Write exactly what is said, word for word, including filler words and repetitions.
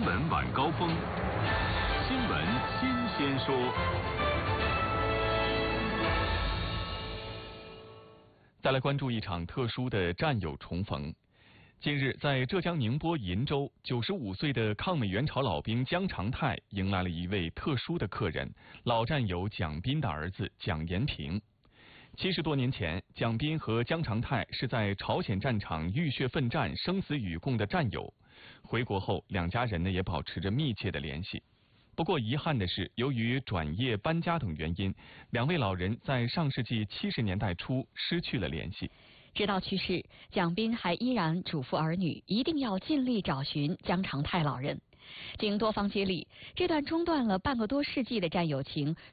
闻晚高峰，新闻新鲜说。再来关注一场特殊的战友重逢。近日，在浙江宁波鄞州，九十五岁的抗美援朝老兵姜长泰迎来了一位特殊的客人——老战友蒋斌的儿子蒋延平。七十多年前，蒋斌和姜长泰是在朝鲜战场浴血奋战、生死与共的战友。回国后，两家人呢也保持着密切的联系。不过遗憾的是，由于转业、搬家等原因，两位老人在上世纪七十年代初失去了联系。 直到去世，蒋斌还依然嘱咐儿女一定要尽力找寻姜长泰老人。经多方接力，这段中断了半个多世纪的战友情